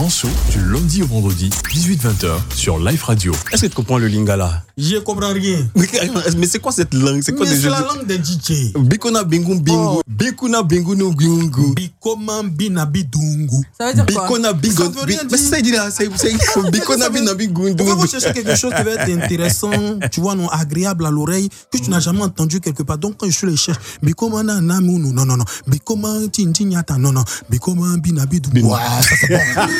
grand saut du lundi au vendredi, 18-20h sur Life Radio. Est-ce que tu comprends le lingala? Je comprends rien. Mais c'est quoi cette langue? C'est quoi c'est la langue des DJ. Bikona bingu bingu. Bikuna bingu no bingu. Bikoma binabi dungu. Ça veut dire quoi? Bikona bingu. Ça veut rien Mais c'est ça il dit là, c'est Bikona binabi On dungu. va chercher quelque chose qui va être intéressant, tu vois, non, agréable à l'oreille, que tu n'as jamais entendu quelque part. Donc quand je les cherche, Bikoma na namu non. Bikoma tintinyata non. Bikoma binabi dungu. Ouais, ça c'est bon.